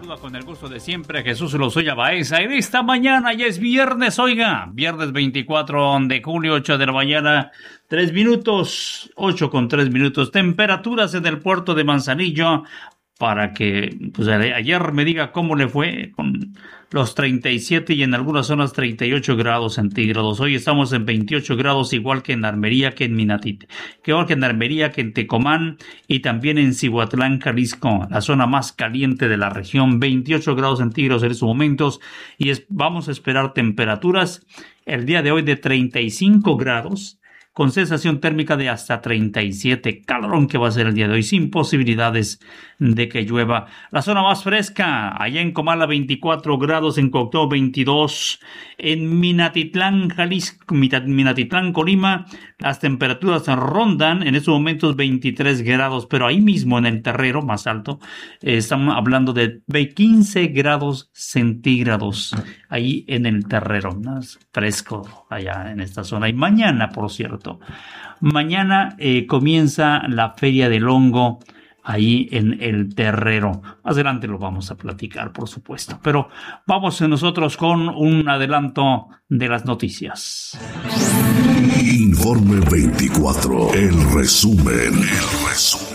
saluda con el gusto de siempre Jesús Lozoya Baeza. En esta mañana ya es viernes, oiga, viernes 24 de julio, 8 de la mañana, 3 minutos, 8 con 3 minutos. Temperaturas en el puerto de Manzanillo, para que pues, ayer me diga cómo le fue con los 37 y en algunas zonas 38 grados centígrados. Hoy estamos en 28 grados, igual que en Armería, que en Minatitlan, igual que en Armería, que en Tecomán y también en Cihuatlán, Jalisco, la zona más caliente de la región. 28 grados centígrados en estos momentos y vamos a esperar temperaturas el día de hoy de 35 grados. Con sensación térmica de hasta 37, calorón que va a ser el día de hoy, sin posibilidades de que llueva. La zona más fresca, allá en Comala 24 grados, en Cocteau 22, en Minatitlán, Jalisco, Minatitlán, Colima, las temperaturas rondan en estos momentos 23 grados, pero ahí mismo en el Terrero, más alto, estamos hablando de 15 grados centígrados, ahí en el Terrero, más fresco allá en esta zona. Y mañana, por cierto, mañana comienza la Feria del Hongo ahí en el Terrero. Más adelante lo vamos a platicar, por supuesto. Pero vamos nosotros con un adelanto de las noticias. Informe 24, el resumen.